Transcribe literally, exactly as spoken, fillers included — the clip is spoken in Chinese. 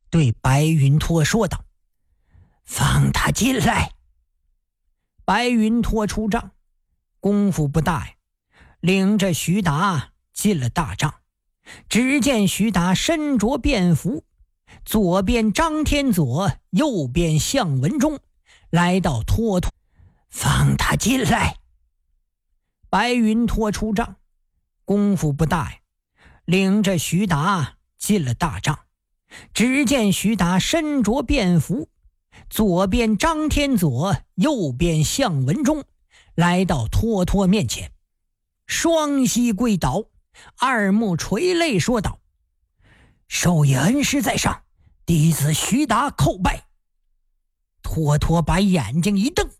对白云托说道：“放他进来。”白云托出帐，功夫不大呀，领着徐达进了大帐。只见徐达身着便服，左边张天佐，右边向文忠，来到托托，放他进来。白云托出帐，功夫不大呀，领着徐达进了大帐。只见徐达身着便服，左边张天佐，右边向文忠，来到托托面前，双膝跪倒，二目垂泪说道：“受爷恩师在上，弟子徐达叩拜。”托托把眼睛一瞪：“